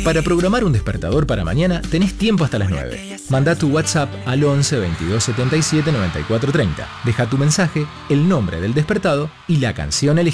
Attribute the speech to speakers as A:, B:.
A: Para programar un despertador para mañana tenés tiempo hasta las 9. Manda tu WhatsApp al 11 22 77 94 30. Deja tu mensaje, el nombre del despertado y la canción elegida.